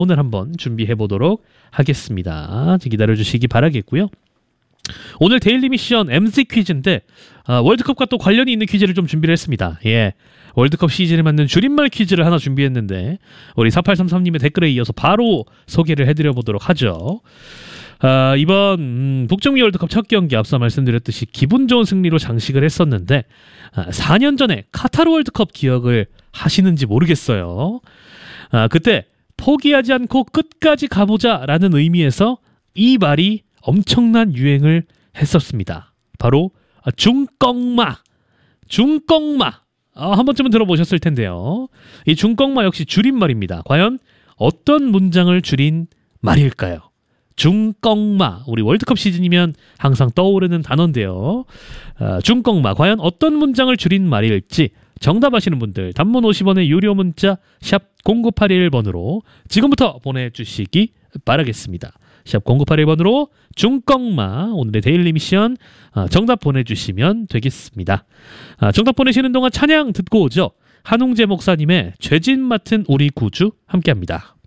오늘 한번 준비해 보도록 하겠습니다. 기다려주시기 바라겠고요. 오늘 데일리 미션 MC 퀴즈인데 월드컵과 또 관련이 있는 퀴즈를 좀 준비를 했습니다. 예, 월드컵 시즌에 맞는 줄임말 퀴즈를 하나 준비했는데 우리 4833님의 댓글에 이어서 바로 소개를 해드려 보도록 하죠. 이번 북중미 월드컵 첫 경기 앞서 말씀드렸듯이 기분 좋은 승리로 장식을 했었는데 4년 전에 카타르 월드컵 기억을 하시는지 모르겠어요. 그때 포기하지 않고 끝까지 가보자라는 의미에서 이 말이 엄청난 유행을 했었습니다. 바로 중꺽마. 한 번쯤은 들어보셨을 텐데요. 이 중꺽마 역시 줄임말입니다. 과연 어떤 문장을 줄인 말일까요? 중꺽마. 우리 월드컵 시즌이면 항상 떠오르는 단어인데요. 중꺽마. 과연 어떤 문장을 줄인 말일지 정답 아시는 분들 단문 50원의 유료 문자 샵 0981번으로 지금부터 보내주시기 바라겠습니다. 샵 0981번으로 중꺽마 오늘의 데일리 미션 정답 보내주시면 되겠습니다. 정답 보내시는 동안 찬양 듣고 오죠. 한웅재 목사님의 죄진 맡은 우리 구주 함께합니다.